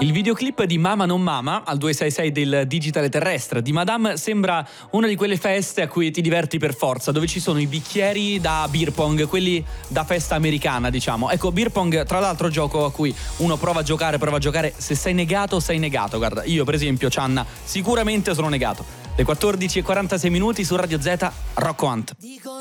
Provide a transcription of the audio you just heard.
Il videoclip di Mama non Mama al 266 del digitale terrestre di Madame sembra una di quelle feste a cui ti diverti per forza, dove ci sono i bicchieri da beer pong, quelli da festa americana, diciamo. Ecco, beer pong, tra l'altro, gioco a cui uno prova a giocare, se sei negato, sei negato. Guarda, io per esempio, Cianna, sicuramente sono negato. Le 14:46 minuti su Radio Z, Rocco Hunt.